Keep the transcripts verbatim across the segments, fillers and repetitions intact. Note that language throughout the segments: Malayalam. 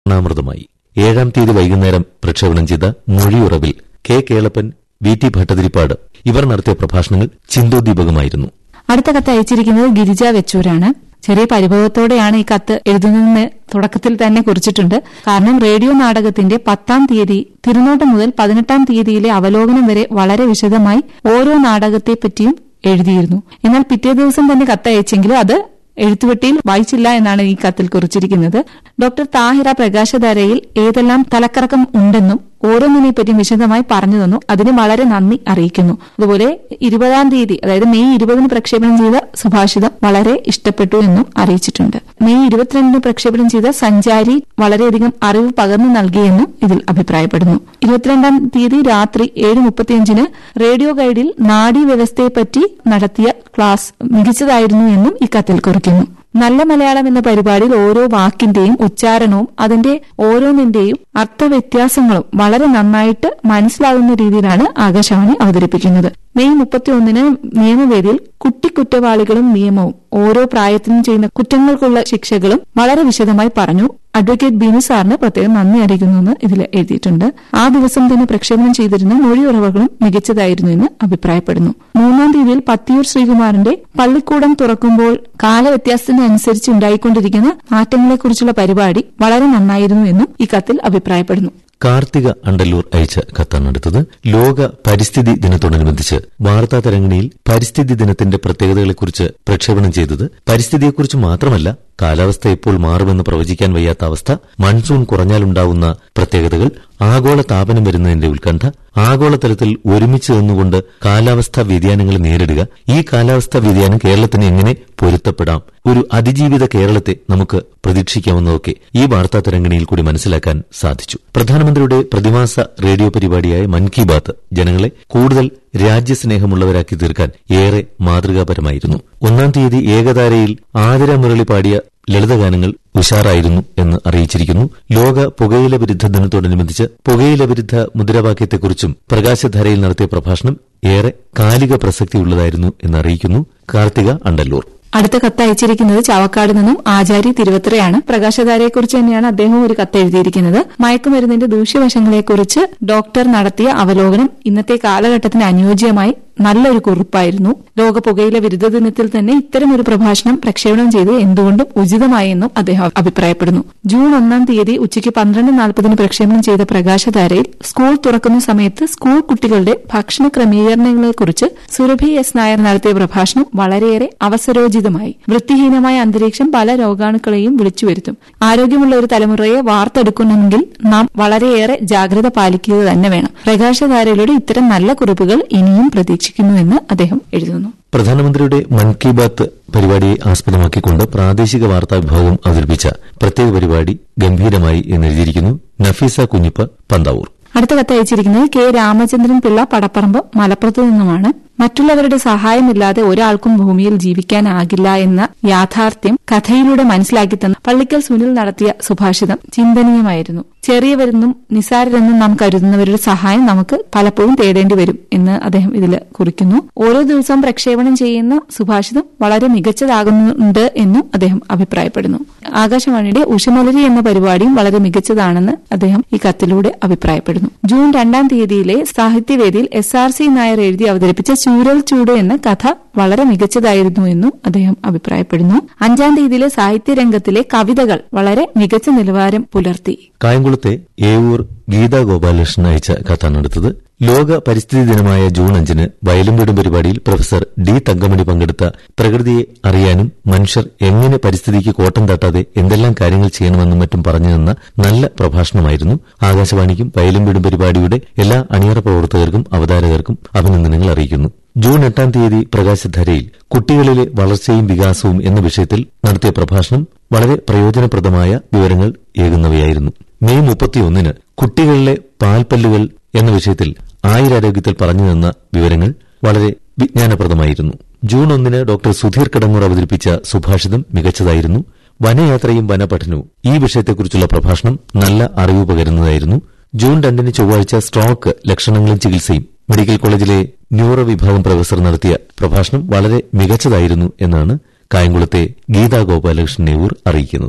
ണാമൃതമായി ഏഴാം തീയതി വൈകുന്നേരം പ്രക്ഷേപണം ചെയ്ത മൊഴിയുറവിൽ K Kelappan, V T Bhattathiripad ഇവർ നടത്തിയ പ്രഭാഷണങ്ങൾ ചിന്തോദ്ദീപകമായിരുന്നു. അടുത്ത കത്ത് അയച്ചിരിക്കുന്നത് ഗിരിജ വെച്ചൂരാണ്. ചെറിയ പരിഭവത്തോടെയാണ് ഈ കത്ത് എഴുതുന്നതെന്ന് തുടക്കത്തിൽ തന്നെ കുറിച്ചിട്ടുണ്ട്. കാരണം റേഡിയോ നാടകത്തിന്റെ പത്താം തീയതി തിരുനോട്ടം മുതൽ പതിനെട്ടാം തീയതിയിലെ അവലോകനം വരെ വളരെ വിശദമായി ഓരോ നാടകത്തെപ്പറ്റിയും എഴുതിയിരുന്നു. എന്നാൽ പിറ്റേ ദിവസം തന്നെ കത്തയച്ചെങ്കിലും അത് എഴുത്തുപെട്ടിയിൽ വായിച്ചില്ല എന്നാണ് ഈ കത്തിൽ കുറിച്ചിരിക്കുന്നത്. ഡോക്ടർ താഹിറ പ്രകാശധാരയിൽ ഏതെല്ലാം തലക്കറക്കം ഉണ്ടെന്നും ഓരോന്നിനെപ്പറ്റിയും വിശദമായി പറഞ്ഞു തന്നു. അതിന് വളരെ നന്ദി അറിയിക്കുന്നു. അതുപോലെ ഇരുപതാം തീയതി അതായത് മെയ് ഇരുപതിന് പ്രക്ഷേപണം ചെയ്ത സുഭാഷിതം വളരെ ഇഷ്ടപ്പെട്ടു എന്നും അറിയിച്ചിട്ടുണ്ട്. മെയ് ഇരുപത്തിരണ്ടിന് പ്രക്ഷേപണം ചെയ്ത സഞ്ചാരി വളരെയധികം അറിവ് പകർന്നു നൽകിയെന്നും ഇതിൽ അഭിപ്രായപ്പെടുന്നു. ഇരുപത്തിരണ്ടാം തീയതി രാത്രി ഏഴ് മുപ്പത്തിയഞ്ചിന് റേഡിയോ ഗൈഡിൽ നാഡീവ്യവസ്ഥയെപ്പറ്റി നടത്തിയ ക്ലാസ് മികച്ചതായിരുന്നു എന്നും ഈ കത്തിൽ കുറിക്കുന്നു. നല്ല മലയാളം എന്ന പരിപാടിയിൽ ഓരോ വാക്കിന്റെയും ഉച്ചാരണവും അതിന്റെ ഓരോന്നിന്റെയും അർത്ഥവ്യത്യാസങ്ങളും വളരെ നന്നായിട്ട് മനസ്സിലാകുന്ന രീതിയിലാണ് ആകാശവാണി അവതരിപ്പിക്കുന്നത്. മെയ് മുപ്പത്തിയൊന്നിന് നിയമവേദിയിൽ കുട്ടിക്കുറ്റവാളികളും നിയമവും ഓരോ പ്രായത്തിനും ചെയ്യുന്ന കുറ്റങ്ങൾക്കുള്ള ശിക്ഷകളും വളരെ വിശദമായി പറഞ്ഞു. അഡ്വക്കേറ്റ് ബിനു സാറിന് പ്രത്യേകം നന്ദി അറിയിക്കുന്നുവെന്ന് ഇതിൽ എഴുതിയിട്ടുണ്ട്. ആ ദിവസം തന്നെ പ്രക്ഷേപണം ചെയ്തിരുന്ന മൊഴിയുറവകളും മികച്ചതായിരുന്നു എന്ന് അഭിപ്രായപ്പെടുന്നു. മൂന്നാം തീയതിയിൽ പത്തിയൂർ ശ്രീകുമാറിന്റെ പള്ളിക്കൂടം തുറക്കുമ്പോൾ കാലവ്യത്യാസത്തിനനുസരിച്ച് ഉണ്ടായിക്കൊണ്ടിരിക്കുന്ന മാറ്റങ്ങളെക്കുറിച്ചുള്ള പരിപാടി വളരെ നന്നായിരുന്നു എന്നും ഈ കത്തിൽ അഭിപ്രായപ്പെടുന്നു. കാർത്തിക അണ്ടല്ലൂർ അയച്ച കത്താണെടുത്തത്. ലോക പരിസ്ഥിതി ദിനത്തോടനുബന്ധിച്ച് വാർത്താ തരംഗിണിയിൽ പരിസ്ഥിതി ദിനത്തിന്റെ പ്രത്യേകതകളെക്കുറിച്ച് പ്രക്ഷേപണം ചെയ്തത് പരിസ്ഥിതിയെക്കുറിച്ച് മാത്രമല്ല, കാലാവസ്ഥ എപ്പോൾ മാറുമെന്ന് പ്രവചിക്കാൻ വയ്യാത്ത അവസ്ഥ, മൺസൂൺ കുറഞ്ഞാലുണ്ടാവുന്ന പ്രത്യേകതകൾ, ആഗോള താപനം വരുന്നതിന്റെ ഉത്കണ്ഠ, ആഗോളതലത്തിൽ ഒരുമിച്ച് നിന്നുകൊണ്ട് കാലാവസ്ഥാ വ്യതിയാനങ്ങളെ നേരിടുക, ഈ കാലാവസ്ഥാ വ്യതിയാനം കേരളത്തിന് എങ്ങനെ പൊരുത്തപ്പെടാം, ഒരു അതിജീവിത കേരളത്തെ നമുക്ക് പ്രതീക്ഷിക്കാവുന്നതൊക്കെ ഈ വാർത്താ തരംഗിണിയിൽ കൂടി മനസ്സിലാക്കാൻ സാധിച്ചു. പ്രധാനമന്ത്രിയുടെ പ്രതിമാസ റേഡിയോ പരിപാടിയായ മൻ കി ബാത്ത് ജനങ്ങളെ കൂടുതൽ രാജ്യസ്നേഹമുള്ളവരാക്കി തീർക്കാൻ ഏറെ മാതൃകാപരമായിരുന്നു. ഒന്നാം തീയതി ഏകതാരയിൽ ആതിര മുരളി പാടിയ ലളിതഗാനങ്ങൾ ഉഷാറായിരുന്നു എന്ന് അറിയിച്ചിരിക്കുന്നു. ലോക പുകയില വിരുദ്ധ ദിനത്തോടനുബന്ധിച്ച് പുകയില വിരുദ്ധ മുദ്രാവാക്യത്തെക്കുറിച്ചും പ്രകാശധാരയിൽ നടത്തിയ പ്രഭാഷണം ഏറെ കാലിക പ്രസക്തിയുള്ളതായിരുന്നു എന്ന് അറിയിക്കുന്നു കാർത്തിക അണ്ടല്ലൂർ. അടുത്ത കത്ത് അയച്ചിരിക്കുന്നത് ചാവക്കാട് നിന്നും ആചാരി തിരുവത്രയാണ്. പ്രകാശധാരയെക്കുറിച്ച് തന്നെയാണ് അദ്ദേഹം ഒരു കത്ത് എഴുതിയിരിക്കുന്നത്. മയക്കുമരുന്നിന്റെ ദൂഷ്യവശങ്ങളെക്കുറിച്ച് ഡോക്ടർ നടത്തിയ അവലോകനം ഇന്നത്തെ കാലഘട്ടത്തിന് അനുയോജ്യമായി നല്ലൊരു കുറിപ്പായിരുന്നു. ലോക പുകയില വിരുദ്ധ ദിനത്തിൽ തന്നെ ഇത്തരമൊരു പ്രഭാഷണം പ്രക്ഷേപണം ചെയ്ത് എന്തുകൊണ്ടും ഉചിതമായെന്നും അദ്ദേഹം അഭിപ്രായപ്പെടുന്നു. ജൂൺ ഒന്നാം തീയതി ഉച്ചയ്ക്ക് പന്ത്രണ്ട് നാൽപ്പതിന് പ്രക്ഷേപണം ചെയ്ത പ്രകാശധാരയിൽ സ്കൂൾ തുറക്കുന്ന സമയത്ത് സ്കൂൾ കുട്ടികളുടെ ഭക്ഷണ ക്രമീകരണങ്ങളെക്കുറിച്ച് സുരഭി എസ് നായർ നടത്തിയ പ്രഭാഷണം വളരെയേറെ അവസരോചിതമായി. വൃത്തിഹീനമായ അന്തരീക്ഷം പല രോഗാണുക്കളെയും വിളിച്ചു വരുത്തും. ആരോഗ്യമുള്ള ഒരു തലമുറയെ വാർത്തെടുക്കണമെങ്കിൽ നാം വളരെയേറെ ജാഗ്രത പാലിക്കുക തന്നെ വേണം. പ്രകാശധാരയിലൂടെ ഇത്തരം നല്ല കുറിപ്പുകൾ ഇനിയും പ്രതീക്ഷിക്കുന്നു എന്ന് അദ്ദേഹം എഴുതുന്നു. പ്രധാനമന്ത്രിയുടെ മൻ കി ബാത്ത് പരിപാടിയെ ആസ്പദമാക്കിക്കൊണ്ട് പ്രാദേശിക വാർത്താ വിഭാഗം അവതരിപ്പിച്ച പ്രത്യേക പരിപാടി ഗംഭീരമായി എന്നെഴുതിയിരിക്കുന്നു നഫീസ കുഞ്ഞിപ്പ പന്താവൂർ. അടുത്ത കത്തയച്ചിരിക്കുന്നത് കെ രാമചന്ദ്രൻ പിള്ള പടപ്പറമ്പ് മലപ്പുറത്തു നിന്നുമാണ്. മറ്റുള്ളവരുടെ സഹായമില്ലാതെ ഒരാൾക്കും ഭൂമിയിൽ ജീവിക്കാനാകില്ല എന്ന യാഥാർത്ഥ്യം കഥയിലൂടെ മനസ്സിലാക്കി തന്ന പള്ളിക്കൽ സുനിൽ നടത്തിയ സുഭാഷിതം ചിന്തനീയമായിരുന്നു. ചെറിയവരെന്നും നിസാരരെന്നും നാം കരുതുന്നവരുടെ സഹായം നമുക്ക് പലപ്പോഴും തേടേണ്ടി വരും എന്ന് അദ്ദേഹം ഇതിൽ കുറിക്കുന്നു. ഓരോ ദിവസവും പ്രക്ഷേപണം ചെയ്യുന്ന സുഭാഷിതം വളരെ മികച്ചതാകുന്നുണ്ട് എന്നും അദ്ദേഹം അഭിപ്രായപ്പെടുന്നു. ആകാശവാണിയുടെ ഉഷമലരി എന്ന പരിപാടിയും വളരെ മികച്ചതാണെന്ന് അദ്ദേഹം ഈ കത്തിലൂടെ അഭിപ്രായപ്പെടുന്നു. ജൂൺ രണ്ടാം തീയതിയിലെ സാഹിത്യവേദിയിൽ എസ് ആർ സി നായർ എഴുതി അവതരിപ്പിച്ച ചൂരൽ ചൂട് എന്ന കഥ വളരെ മികച്ചതായിരുന്നു എന്നും അദ്ദേഹം അഭിപ്രായപ്പെടുന്നു. അഞ്ചാം തീയതിയിലെ സാഹിത്യരംഗത്തിലെ കവിതകൾ വളരെ മികച്ച നിലവാരം പുലർത്തി. കായംകുളത്തെ ഏവൂർ ഗീതാ ഗോപാലകൃഷ്ണൻ അയച്ച കത്താണെടുത്തത്. ലോക പരിസ്ഥിതി ദിനമായ ജൂൺ അഞ്ചിന് വയലും വീടും പരിപാടിയിൽ പ്രൊഫസർ ഡി തങ്കമണി പങ്കെടുത്ത പ്രകൃതിയെ അറിയാനും മനുഷ്യർ എങ്ങനെ പരിസ്ഥിതിക്ക് കോട്ടം തട്ടാതെ എന്തെല്ലാം കാര്യങ്ങൾ ചെയ്യണമെന്നും മറ്റും പറഞ്ഞു തന്ന നല്ല പ്രഭാഷണമായിരുന്നു. ആകാശവാണിക്കും വയലും വീടും പരിപാടിയുടെ എല്ലാ അണിയറ പ്രവർത്തകർക്കും അവതാരകർക്കും അഭിനന്ദനങ്ങൾ അറിയിക്കുന്നു. ജൂൺ എട്ടാം തീയതി പ്രകാശധാരയിൽ കുട്ടികളിലെ വളർച്ചയും വികാസവും എന്ന വിഷയത്തിൽ നടത്തിയ പ്രഭാഷണം വളരെ പ്രയോജനപ്രദമായ വിവരങ്ങൾ ഏകുന്നവയായിരുന്നു. മെയ് മുപ്പത്തിയൊന്നിന് കുട്ടികളിലെ പാൽപ്പല്ലുകൾ എന്ന വിഷയത്തിൽ ആയുരാരോഗ്യത്തിൽ പറഞ്ഞു തന്ന വിവരങ്ങൾ വളരെ വിജ്ഞാനപ്രദമായിരുന്നു. ജൂൺ ഒന്നിന് ഡോക്ടർ സുധീർ കടങ്ങൂർ അവതരിപ്പിച്ച സുഭാഷിതം മികച്ചതായിരുന്നു. വനയാത്രയും വനപഠനവും ഈ വിഷയത്തെക്കുറിച്ചുള്ള പ്രഭാഷണം നല്ല അറിവ് പകരുന്നതായിരുന്നു. ജൂൺ രണ്ടിന് ചൊവ്വാഴ്ച സ്ട്രോക്ക് ലക്ഷണങ്ങളും ചികിത്സയും മെഡിക്കൽ കോളേജിലെ ന്യൂറോ വിഭാഗം പ്രൊഫസർ നടത്തിയ പ്രഭാഷണം വളരെ മികച്ചതായിരുന്നു എന്നാണ് കായംകുളത്തെ ഗീതാ ഗോപാലകൃഷ്ണൻ നെവൂർ അറിയിക്കുന്നത്.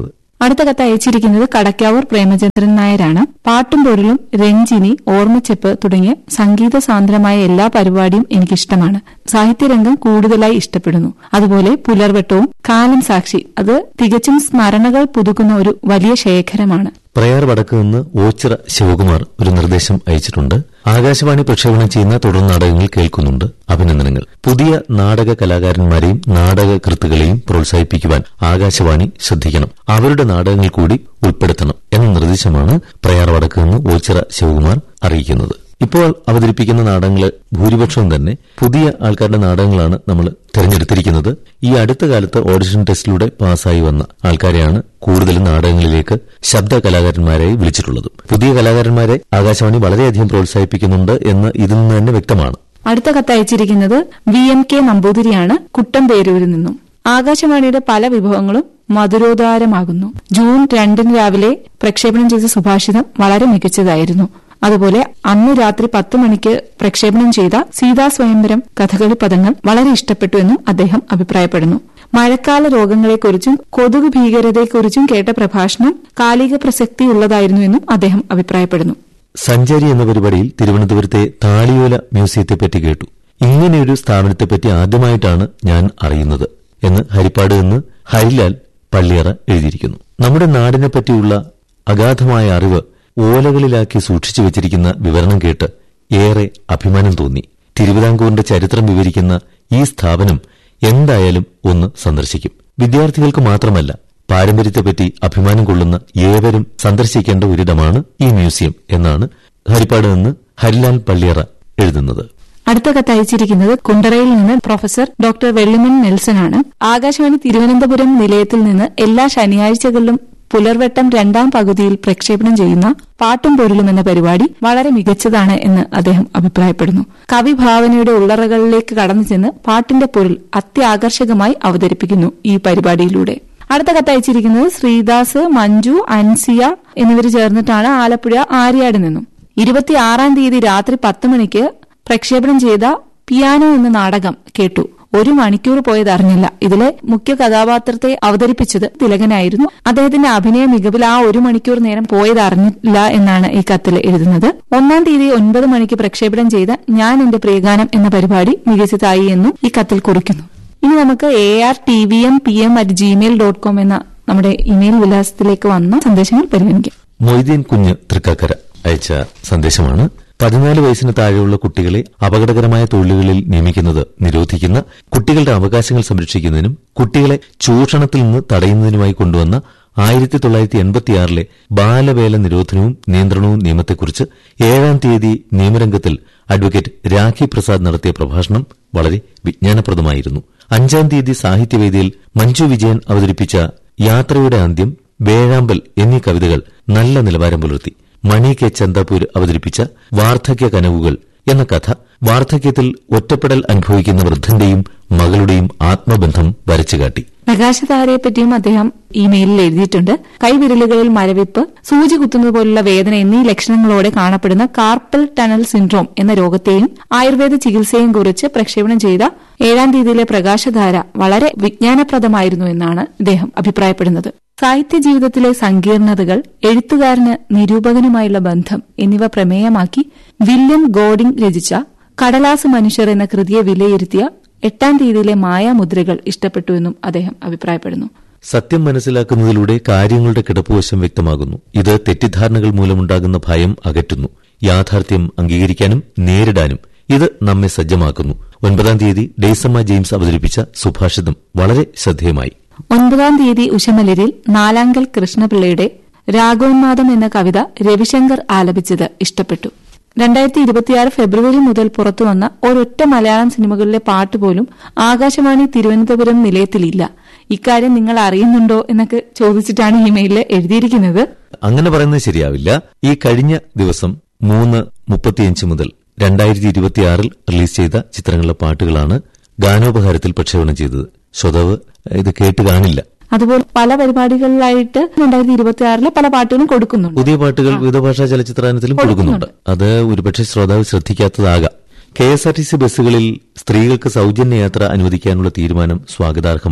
അടുത്ത കത്ത് അയച്ചിരിക്കുന്നത് കടക്കാവൂർ പ്രേമചന്ദ്രൻ നായരാണ്. പാട്ടും പൊരുളും, രഞ്ജിനി, ഓർമ്മച്ചെപ്പ് തുടങ്ങിയ സംഗീത സാന്ദ്രമായ എല്ലാ പരിപാടിയും എനിക്കിഷ്ടമാണ്. സാഹിത്യരംഗം കൂടുതലായി ഇഷ്ടപ്പെടുന്നു. അതുപോലെ പുലർവട്ടവും കാലം സാക്ഷി, അത് തികച്ചും സ്മരണകൾ പുതുക്കുന്ന ഒരു വലിയ ശേഖരമാണ്. പ്രയാർ വടക്ക് നിന്ന് ഓച്ചിറ ശിവകുമാർ ഒരു നിർദ്ദേശം അയച്ചിട്ടുണ്ട്. ആകാശവാണി പ്രക്ഷേപണം ചെയ്യുന്ന തുടർ നാടകങ്ങൾ കേൾക്കുന്നുണ്ട്. അഭിനന്ദനങ്ങൾ. പുതിയ നാടക കലാകാരന്മാരെയും നാടകകൃത്തുകളെയും പ്രോത്സാഹിപ്പിക്കുവാൻ ആകാശവാണി ശ്രദ്ധിക്കണം. അവരുടെ നാടകങ്ങൾ കൂടി ഉൾപ്പെടുത്തണം എന്ന നിർദ്ദേശമാണ് പ്രയാർ വടക്ക് നിന്ന് ഓച്ചിറ ശിവകുമാർ അറിയിക്കുന്നത്. ഇപ്പോൾ അവതരിപ്പിക്കുന്ന നാടകങ്ങൾ ഭൂരിപക്ഷവും തന്നെ പുതിയ ആൾക്കാരുടെ നാടകങ്ങളാണ് നമ്മൾ തിരഞ്ഞെടുത്തിരിക്കുന്നത്. ഈ അടുത്ത കാലത്ത് ഓഡിഷൻ ടെസ്റ്റിലൂടെ പാസ്സായി വന്ന ആൾക്കാരെയാണ് കൂടുതലും നാടകങ്ങളിലേക്ക് ശബ്ദ കലാകാരന്മാരായി വിളിച്ചിട്ടുള്ളത്. പുതിയ കലാകാരന്മാരെ ആകാശവാണി വളരെയധികം പ്രോത്സാഹിപ്പിക്കുന്നുണ്ട് എന്ന് ഇതിൽ നിന്ന് തന്നെ വ്യക്തമാണ്. അടുത്ത കത്തയച്ചിരിക്കുന്നത് വി എം കെ നമ്പൂതിരിയാണ്, കുട്ടമ്പേരൂരിൽ നിന്നും. ആകാശവാണിയുടെ പല വിഭവങ്ങളും മധുരോദാരമാകുന്നു. ജൂൺ രണ്ടിന് രാവിലെ പ്രക്ഷേപണം ചെയ്ത സുഭാഷിതം വളരെ മികച്ചതായിരുന്നു. അതുപോലെ അന്ന് രാത്രി പത്ത് മണിക്ക് പ്രക്ഷേപണം ചെയ്ത സീതാ സ്വയംവരം കഥകളി പദങ്ങൾ വളരെ ഇഷ്ടപ്പെട്ടു എന്നും അദ്ദേഹം അഭിപ്രായപ്പെടുന്നു. മഴക്കാല രോഗങ്ങളെക്കുറിച്ചും കൊതുക് ഭീകരതയെക്കുറിച്ചും കേട്ട പ്രഭാഷണം കാലിക പ്രസക്തിയുള്ളതായിരുന്നു എന്നും അദ്ദേഹം അഭിപ്രായപ്പെടുന്നു. സഞ്ചാരി എന്ന പരിപാടിയിൽ തിരുവനന്തപുരത്തെ താളിയോല മ്യൂസിയത്തെപ്പറ്റി കേട്ടു. ഇങ്ങനെയൊരു സ്ഥാപനത്തെപ്പറ്റി ആദ്യമായിട്ടാണ് ഞാൻ അറിയുന്നത് എന്ന് ഹരിപ്പാട് നിന്ന് ഹരിലാൽ പള്ളിയറ എഴുതിയിരിക്കുന്നു. നമ്മുടെ നാടിനെപ്പറ്റിയുള്ള അഗാധമായ അറിവ് ഓലകളിലാക്കി സൂക്ഷിച്ചു വച്ചിരിക്കുന്ന വിവരണം കേട്ട് ഏറെ അഭിമാനം തോന്നി. തിരുവിതാംകൂറിന്റെ ചരിത്രം വിവരിക്കുന്ന ഈ സ്ഥാപനം എന്തായാലും ഒന്ന് സന്ദർശിക്കും. വിദ്യാർത്ഥികൾക്ക് മാത്രമല്ല, പാരമ്പര്യത്തെപ്പറ്റി അഭിമാനം കൊള്ളുന്ന ഏവരും സന്ദർശിക്കേണ്ട ഒരിടമാണ് ഈ മ്യൂസിയം എന്നാണ് ഹരിപ്പാട് നിന്ന് ഹരിലാൽ പള്ളിയറ എഴുതുന്നത്. അടുത്ത കത്തയച്ചിരിക്കുന്നത് കുണ്ടറയിൽ നിന്ന് പ്രൊഫസർ ഡോക്ടർ വെള്ളിമൺ നെൽസനാണ്. ആകാശവാണി തിരുവനന്തപുരം നിലയത്തിൽ നിന്ന് എല്ലാ ശനിയാഴ്ചകളിലും പുലർവട്ടം രണ്ടാം പകുതിയിൽ പ്രക്ഷേപണം ചെയ്യുന്ന പാട്ടും പൊരുളും എന്ന പരിപാടി വളരെ മികച്ചതാണ് എന്ന് അദ്ദേഹം അഭിപ്രായപ്പെടുന്നു. കവിഭാവനയുടെ ഉള്ളറകളിലേക്ക് കടന്നു ചെന്ന് പാട്ടിന്റെ പൊരുൾ അത്യാകർഷകമായി അവതരിപ്പിക്കുന്നു ഈ പരിപാടിയിലൂടെ. അടുത്ത കത്തയച്ചിരിക്കുന്നത് ശ്രീദാസ്, മഞ്ജു, അൻസിയ എന്നിവർ ചേർന്നിട്ടാണ് ആലപ്പുഴ ആര്യാട് നിന്നും. ഇരുപത്തിയാറാം തീയതി രാത്രി പത്ത് മണിക്ക് പ്രക്ഷേപണം ചെയ്ത പിയാനോ എന്ന നാടകം കേട്ടു. ഒരു മണിക്കൂർ പോയത് അറിഞ്ഞില്ല. ഇതിലെ മുഖ്യ കഥാപാത്രത്തെ അവതരിപ്പിച്ചത് തിലകനായിരുന്നു. അദ്ദേഹത്തിന്റെ അഭിനയ മികവിൽ ആ ഒരു മണിക്കൂർ നേരം പോയത് അറിഞ്ഞില്ല എന്നാണ് ഈ കത്തിൽ എഴുതുന്നത്. ഒന്നാം തീയതി ഒൻപത് മണിക്ക് പ്രക്ഷേപണം ചെയ്ത ഞാൻ എന്റെ പ്രിയഗാനം എന്ന പരിപാടി മികച്ചതായി എന്നും ഈ കത്തിൽ കുറിക്കുന്നു. ഇനി നമുക്ക് A R T V M P M at Gmail dot com എന്ന നമ്മുടെ ഇമെയിൽ വിലാസത്തിലേക്ക് വന്ന സന്ദേശങ്ങൾ പരിഗണിക്കാം. മൊയ്തീൻ കുഞ്ഞ് തൃക്കാക്കര അയച്ച സന്ദേശമാണ്. പതിനാല് വയസ്സിന് താഴെയുള്ള കുട്ടികളെ അപകടകരമായ തൊഴിലുകളിൽ നിയമിക്കുന്നത് നിരോധിക്കുന്ന, കുട്ടികളുടെ അവകാശങ്ങൾ സംരക്ഷിക്കുന്നതിനും കുട്ടികളെ ചൂഷണത്തിൽ നിന്ന് തടയുന്നതിനുമായി കൊണ്ടുവന്ന ആയിരത്തി തൊള്ളായിരത്തി എൺപത്തിയാറിലെ ബാലവേല നിരോധനവും നിയന്ത്രണവും നിയമത്തെക്കുറിച്ച് ഏഴാം തീയതി നിയമരംഗത്തിൽ അഡ്വക്കേറ്റ് രാഖി പ്രസാദ് നടത്തിയ പ്രഭാഷണം വളരെ വിജ്ഞാനപ്രദമായിരുന്നു. അഞ്ചാം തീയതി സാഹിത്യവേദിയിൽ മഞ്ജു വിജയൻ അവതരിപ്പിച്ച യാത്രയുടെ അന്ത്യം, വേഴാമ്പൽ എന്നീ കവിതകൾ നല്ല നിലവാരം പുലർത്തി. മണി കെ ചന്ദപൂർ അവതരിപ്പിച്ച വാർദ്ധക്യ കനവുകൾ എന്ന കഥ വാർദ്ധക്യത്തിൽ ഒറ്റപ്പെടൽ അനുഭവിക്കുന്ന വൃദ്ധന്റെയും മകളുടെയും ആത്മബന്ധം വരച്ചുകാട്ടി. പ്രകാശധാരയെപ്പറ്റിയും അദ്ദേഹം ഇമെയിലിൽ എഴുതിയിട്ടുണ്ട്. കൈവിരലുകളിൽ മരവിപ്പ്, സൂചി കുത്തുന്നത് പോലുള്ള വേദന എന്നീ ലക്ഷണങ്ങളോടെ കാണപ്പെടുന്ന കാർപ്പൽ ടണൽ സിൻഡ്രോം എന്ന രോഗത്തെയും ആയുർവേദ ചികിത്സയും കുറിച്ച് പ്രക്ഷേപണം ചെയ്ത ഏഴാം തീയതിയിലെ പ്രകാശധാര വളരെ വിജ്ഞാനപ്രദമായിരുന്നു എന്നാണ് അദ്ദേഹം അഭിപ്രായപ്പെടുന്നത്. സാഹിത്യ ജീവിതത്തിലെ സങ്കീർണതകൾ, എഴുത്തുകാരന് നിരൂപകനുമായുള്ള ബന്ധം എന്നിവ പ്രമേയമാക്കി വില്യം ഗോഡിംഗ് രചിച്ച കടലാസ് മനുഷ്യർ എന്ന കൃതിയെ വിലയിരുത്തിയ എട്ടാം തീയതിയിലെ മായാമുദ്രകൾ ഇഷ്ടപ്പെട്ടുവെന്നും അദ്ദേഹം അഭിപ്രായപ്പെടുന്നു. സത്യം മനസ്സിലാക്കുന്നതിലൂടെ കാര്യങ്ങളുടെ കിടപ്പുവശം വ്യക്തമാകുന്നു. ഇത് തെറ്റിദ്ധാരണകൾ മൂലമുണ്ടാകുന്ന ഭയം അകറ്റുന്നു. യാഥാർത്ഥ്യം അംഗീകരിക്കാനും നേരിടാനും ഇത് നമ്മെ സജ്ജമാക്കുന്നു. ഒൻപതാം തീയതി ഡെയ്സമ്മ ജെയിംസ് അവതരിപ്പിച്ച സുഭാഷിതം വളരെ ശ്രദ്ധേയമായി. ഒൻപതാം തീയതി ഉഷമലരിൽ നാലാങ്കൽ കൃഷ്ണപിള്ളയുടെ രാഗോന്മാദം എന്ന കവിത രവിശങ്കർ ആലപിച്ചത് ഇഷ്ടപ്പെട്ടു. രണ്ടായിരത്തി ഇരുപത്തിയാറ് ഫെബ്രുവരി മുതൽ പുറത്തുവന്ന ഒരൊറ്റ മലയാളം സിനിമകളിലെ പാട്ടുപോലും ആകാശവാണി തിരുവനന്തപുരം നിലയത്തിലില്ല. ഇക്കാര്യം നിങ്ങൾ അറിയുന്നുണ്ടോ എന്നൊക്കെ ചോദിച്ചിട്ടാണ് ഇമെയിലിൽ എഴുതിയിരിക്കുന്നത്. അങ്ങനെ പറയുന്നത് ശരിയാവില്ല. ഈ കഴിഞ്ഞ ദിവസം മൂന്ന് മുപ്പത്തിയഞ്ച് മുതൽ രണ്ടായിരത്തി ഇരുപത്തിയാറിൽ റിലീസ് ചെയ്ത ചിത്രങ്ങളിലെ പാട്ടുകളാണ് ഗാനോപഹാരത്തിൽ പ്രക്ഷേപണം ചെയ്തത്. ശ്രോതാവ് ഇത് കേട്ട് കാണില്ല. അതുപോലെ പല പരിപാടികളിലായിട്ട് രണ്ടായിരത്തി ഇരുപത്തിയാറിലെ പല പാട്ടുകളും കൊടുക്കുന്നുണ്ട്. പുതിയ പാട്ടുകൾ വിവിധ ഭാഷാ ചലച്ചിത്രാനത്തിലും കൊടുക്കുന്നുണ്ട്. അത് ഒരുപക്ഷെ ശ്രോതാവ് ശ്രദ്ധിക്കാത്തതാകാം. K S R T C ബസ്സുകളിൽ സ്ത്രീകൾക്ക് സൌജന്യ യാത്ര അനുവദിക്കാനുള്ള തീരുമാനം സ്വാഗതാർഹമാണ്.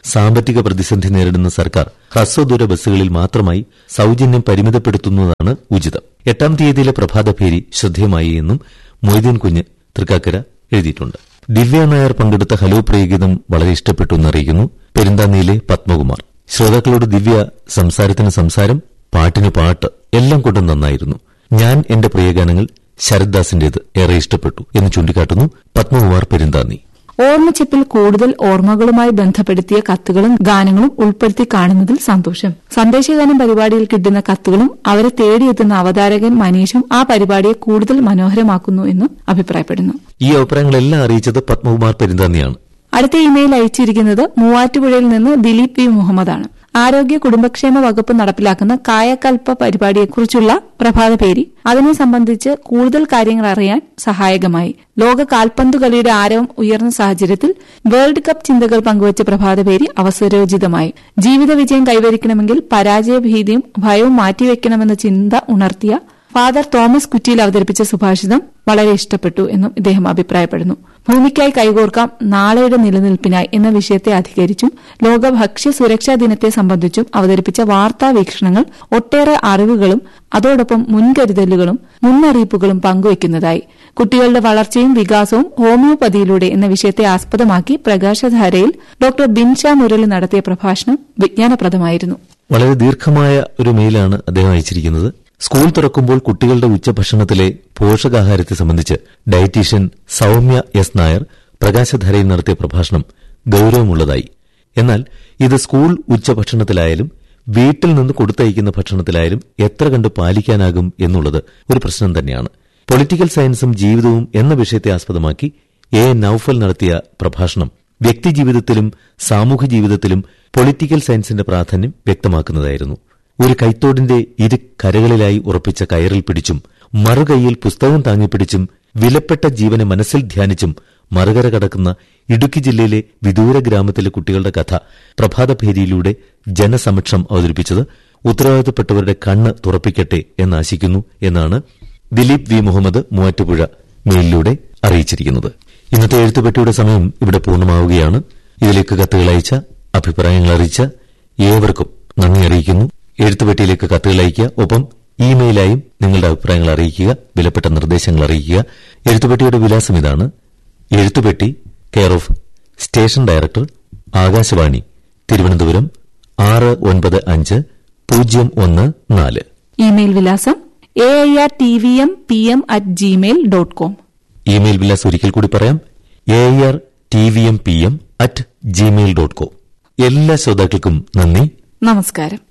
സാമ്പത്തിക പ്രതിസന്ധി നേരിടുന്ന സർക്കാർ ഹ്രസ്വദൂര ബസ്സുകളിൽ മാത്രമായി സൌജന്യം പരിമിതപ്പെടുത്തുന്നതാണ് ഉചിതം. എട്ടാം തീയതിയിലെ പ്രഭാതഭേരി ശ്രദ്ധേയമായി എന്നും മൊയ്തീൻ കുഞ്ഞ് തൃക്കാക്കര എഴുതിയിട്ടുണ്ട്. ദിവ്യ നായർ പങ്കെടുത്ത ഹലോ പ്രിയഗീതം വളരെ ഇഷ്ടപ്പെട്ടു എന്നറിയിക്കുന്നു പെരിന്താന്നിയിലെ പത്മകുമാർ. ശ്രോതാക്കളോട് ദിവ്യ സംസാരത്തിന് സംസാരം, പാട്ടിന് പാട്ട് എല്ലാം കൊണ്ടും നന്നായിരുന്നു. ഞാൻ എന്റെ പ്രിയഗാനങ്ങൾ ശരത്ദാസിന്റേത് ഏറെ ഇഷ്ടപ്പെട്ടു എന്ന് ചൂണ്ടിക്കാട്ടുന്നു പത്മകുമാർ പെരിന്താന്നി. ഓർമ്മച്ചിപ്പിൽ കൂടുതൽ ഓർമ്മകളുമായി ബന്ധപ്പെടുത്തിയ കത്തുകളും ഗാനങ്ങളും ഉൾപ്പെടുത്തി കാണുന്നതിൽ സന്തോഷം. സന്ദേശഗാനം പരിപാടിയിൽ കിട്ടുന്ന കത്തുകളും അവരെ തേടിയെത്തുന്ന അവതാരകൻ മനീഷും ആ പരിപാടിയെ കൂടുതൽ മനോഹരമാക്കുന്നു എന്നും അഭിപ്രായപ്പെടുന്നു. ഈ അഭിപ്രായങ്ങളെല്ലാം അറിയിച്ചത് പത്മകുമാർ പെരിന്താന്നിയാണ്. അടുത്ത ഇമെയിൽ അയച്ചിരിക്കുന്നത് മൂവാറ്റുപുഴയിൽ നിന്ന് ദിലീപ് വി മുഹമ്മദാണ്. ആരോഗ്യ കുടുംബക്ഷേമ വകുപ്പ് നടപ്പിലാക്കുന്ന കായകൽപ്പ പരിപാടിയെക്കുറിച്ചുള്ള പ്രഭാതപേരി അതിനെ സംബന്ധിച്ച് കൂടുതൽ കാര്യങ്ങൾ അറിയാൻ സഹായകമായി. ലോക കാൽപന്തു കളിയുടെ ആരവം ഉയർന്ന സാഹചര്യത്തിൽ വേൾഡ് കപ്പ് ചിന്തകൾ പങ്കുവച്ച പ്രഭാതപേരി അവസരോചിതമായി. ജീവിത വിജയം കൈവരിക്കണമെങ്കിൽ പരാജയഭീതിയും ഭയവും മാറ്റിവെക്കണമെന്ന ചിന്ത ഉണർത്തിയ ഫാദർ തോമസ് കുറ്റിയിൽ അവതരിപ്പിച്ച സുഭാഷിതം വളരെ ഇഷ്ടപ്പെട്ടു എന്നും ഇദ്ദേഹം അഭിപ്രായപ്പെടുന്നു. ഭൂമിക്കായി കൈകോർക്കാം നാളെയുടെ നിലനിൽപ്പിനായി എന്ന വിഷയത്തെ അധികരിച്ചും ലോക ഭക്ഷ്യ സുരക്ഷാ ദിനത്തെ സംബന്ധിച്ചും അവതരിപ്പിച്ച വാർത്താ വീക്ഷണങ്ങൾ ഒട്ടേറെ അറിവുകളും അതോടൊപ്പം മുൻകരുതലുകളും മുന്നറിയിപ്പുകളും പങ്കുവയ്ക്കുന്നതായി. കുട്ടികളുടെ വളർച്ചയും വികാസവും ഹോമിയോപ്പതിയിലൂടെ എന്ന വിഷയത്തെ ആസ്പദമാക്കി പ്രകാശധാരയിൽ ഡോക്ടർ ബിൻഷ മുരളി നടത്തിയ പ്രഭാഷണം വിജ്ഞാനപ്രദമായിരുന്നു. വളരെ ദീർഘമായ ഒരു മെയിലാണ് അദ്ദേഹം അയച്ചിരിക്കുന്നത്. സ്കൂൾ തുറക്കുമ്പോൾ കുട്ടികളുടെ ഉച്ചഭക്ഷണത്തിലെ പോഷകാഹാരത്തെ സംബന്ധിച്ച് ഡയറ്റീഷ്യൻ സൌമ്യ എസ് നായർ പ്രകാശധാരയിൽ നടത്തിയ പ്രഭാഷണം ഗൌരവമുള്ളതായി. എന്നാൽ ഇത് സ്കൂൾ ഉച്ചഭക്ഷണത്തിലായാലും വീട്ടിൽ നിന്ന് കൊടുത്തയക്കുന്ന ഭക്ഷണത്തിലായാലും എത്ര കണ്ട് പാലിക്കാനാകും എന്നുള്ളത് ഒരു പ്രശ്നം തന്നെയാണ്. പൊളിറ്റിക്കൽ സയൻസും ജീവിതവും എന്ന വിഷയത്തെ ആസ്പദമാക്കി എ നൌഫൽ നടത്തിയ പ്രഭാഷണം വ്യക്തിജീവിതത്തിലും സാമൂഹ്യ ജീവിതത്തിലും പൊളിറ്റിക്കൽ സയൻസിന്റെ പ്രാധാന്യം വ്യക്തമാക്കുന്നതായിരുന്നു. ഒരു കൈത്തോടിന്റെ ഇരു കരകളിലായി ഉറപ്പിച്ച കയറിൽ പിടിച്ചും മറുകൈയിൽ പുസ്തകം താങ്ങിപ്പിടിച്ചും വിലപ്പെട്ട ജീവനെ മനസ്സിൽ ധ്യാനിച്ചും മറുകര കടക്കുന്ന ഇടുക്കി ജില്ലയിലെ വിദൂര ഗ്രാമത്തിലെ കുട്ടികളുടെ കഥ പ്രഭാതഭേരിയിലൂടെ ജനസമക്ഷം അവതരിപ്പിച്ചത് ഉത്തരവാദിത്തപ്പെട്ടവരുടെ കണ്ണ് തുറപ്പിക്കട്ടെ എന്നാശിക്കുന്നു എന്നാണ് ദിലീപ് വി മുഹമ്മദ് മൂവാറ്റുപുഴ മെയിലിലൂടെ അറിയിച്ചിരിക്കുന്നത്. ഇന്നത്തെ എഴുത്തുപെട്ടിയുടെ സമയം ഇവിടെ പൂർണ്ണമാവുകയാണ്. ഇതിലേക്ക് കത്തുകൾ അയച്ച അഭിപ്രായങ്ങൾ അറിയിച്ച ഏവർക്കും നന്ദി അറിയിക്കുന്നു. എഴുത്തുപെട്ടിയിലേക്ക് കത്തുകൾ അയയ്ക്കുക, ഒപ്പം ഇമെയിലായും നിങ്ങളുടെ അഭിപ്രായങ്ങൾ അറിയിക്കുക, വിലപ്പെട്ട നിർദ്ദേശങ്ങൾ അറിയിക്കുക. എഴുത്തുപെട്ടിയുടെ വിലാസം ഇതാണ്: എഴുത്തുപെട്ടി, care of station director, Akashvani, Thiruvananthapuram ആറ് ഒൻപത് അഞ്ച് പൂജ്യം ഒന്ന് നാല്. ഇമെയിൽ വിലാസം A I R T V M P M at Gmail dot com. Email വിലാസം ഒരിക്കൽ കൂടി പറയാം: A I R T V M P M at Gmail dot com. എല്ലാ ശ്രോതാക്കൾക്കും നന്ദി, നമസ്കാരം.